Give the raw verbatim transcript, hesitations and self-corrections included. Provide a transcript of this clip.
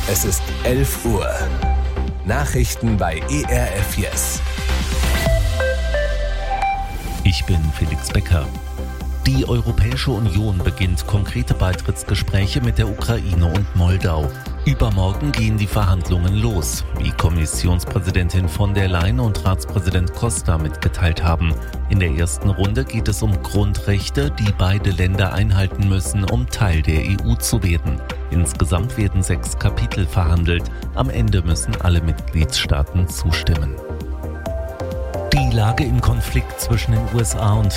Es ist elf Uhr. Nachrichten bei E R F Yes. Ich bin Felix Becker. Die Europäische Union beginnt konkrete Beitrittsgespräche mit der Ukraine und Moldau. Übermorgen gehen die Verhandlungen los, wie Kommissionspräsidentin von der Leyen und Ratspräsident Costa mitgeteilt haben. In der ersten Runde geht es um Grundrechte, die beide Länder einhalten müssen, um Teil der E U zu werden. Insgesamt werden sechs Kapitel verhandelt. Am Ende müssen alle Mitgliedstaaten zustimmen. Die Lage im Konflikt zwischen den U S A und